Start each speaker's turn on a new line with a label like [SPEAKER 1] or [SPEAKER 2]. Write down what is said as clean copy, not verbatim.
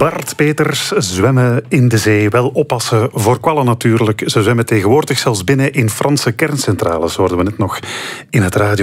[SPEAKER 1] Bart Peters zwemmen in de zee. Wel oppassen voor kwallen natuurlijk. Ze zwemmen tegenwoordig zelfs binnen in Franse kerncentrales, hoorden we net nog in het radio.